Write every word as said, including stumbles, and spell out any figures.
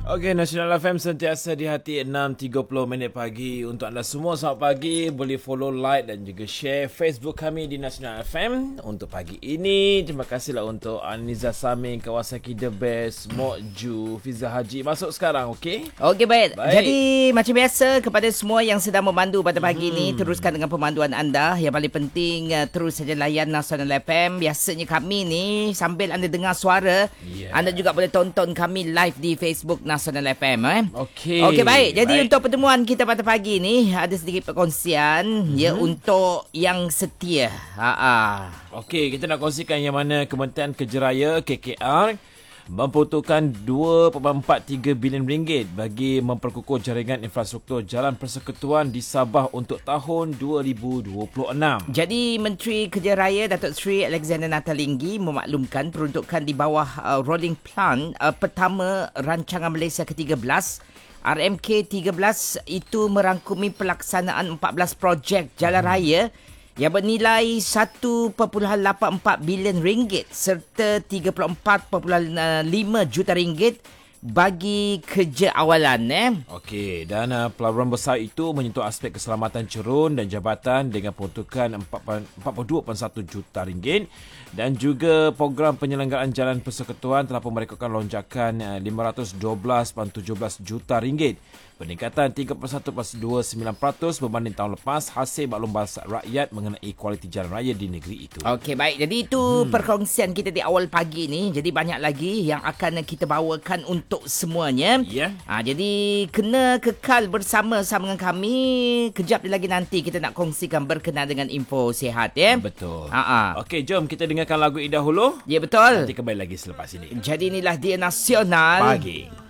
Okey, Nasional F M sentiasa di hati enam tiga puluh minit pagi. Untuk anda semua, selamat pagi. Boleh follow, like dan juga share Facebook kami di Nasional F M untuk pagi ini. Terima kasihlah untuk Aniza Samin, Kawasaki The Best, Mok Ju, Fiza Haji. Masuk sekarang, okey? Okey, baik. Baik. Jadi, macam biasa kepada semua yang sedang memandu pada pagi hmm. ini, teruskan dengan pemanduan anda. Yang paling penting, uh, terus saja layan Nasional F M. Biasanya kami ni, sambil anda dengar suara, yeah. anda juga boleh tonton kami live di Facebook Nasional F M. Eh? Okey. Okey, baik. Jadi baik. untuk pertemuan kita pada pagi ni, ada sedikit perkongsian hmm. ya untuk yang setia. Ha Okey, kita nak kongsikan yang mana Kementerian Kerja Raya K K R memperuntukkan dua perpuluhan empat tiga bilion ringgit bagi memperkukuh jaringan infrastruktur jalan persekutuan di Sabah untuk tahun dua ribu dua puluh enam. Jadi Menteri Kerja Raya Datuk Seri Alexander Nathalinggi memaklumkan peruntukan di bawah uh, rolling plan uh, pertama rancangan Malaysia ke tiga belas R M K tiga belas itu merangkumi pelaksanaan empat belas projek jalan hmm. raya yang bernilai satu perpuluhan lapan empat bilion ringgit serta tiga puluh empat perpuluhan lima juta ringgit bagi kerja awalan. Eh? Okey, dan uh, pelaburan besar itu menyentuh aspek keselamatan cerun dan jabatan dengan peruntukan empat puluh dua perpuluhan satu juta ringgit dan juga program penyelenggaraan jalan persekutuan telah pun merekodkan lonjakan uh, lima ratus dua belas perpuluhan tujuh belas juta ringgit. Peningkatan tiga puluh satu perpuluhan dua sembilan peratus berbanding tahun lepas hasil maklum bahasa rakyat mengenai kualiti jalan raya di negeri itu. Okey, baik. Jadi itu hmm. perkongsian kita di awal pagi ni. Jadi banyak lagi yang akan kita bawakan untuk semuanya. Ya. Yeah. Ha, jadi kena kekal bersama-sama dengan kami. Kejap lagi nanti kita nak kongsikan berkenaan dengan info sihat. Ya? Betul. Ha-ha. Okey, jom kita dengarkan lagu ini dahulu. Ya, betul. Nanti kembali lagi selepas ini. Jadi inilah dia Nasional Pagi.